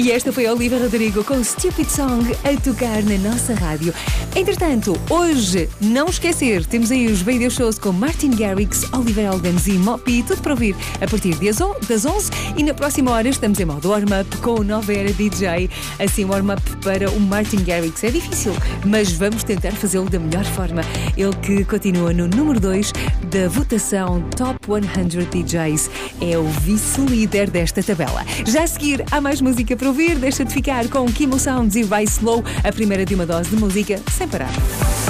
E esta foi a Olivia Rodrigo com Stupid Song a tocar na nossa rádio. Entretanto, hoje, não esquecer, temos aí os radio shows com Martin Garrix, Oliver Heldens e Moppy, tudo para ouvir a partir das 11. E na próxima hora estamos em modo warm-up com o Nova Era DJ. Assim, warm-up para o Martin Garrix é difícil, mas vamos tentar fazê-lo da melhor forma. Ele que continua no número 2 da votação Top 100 DJs. É o vice-líder desta tabela. Já a seguir, há mais música para ouvir. Deixa de ficar com Kimo Sounds e Vai Slow, a primeira de uma dose de música sem parar.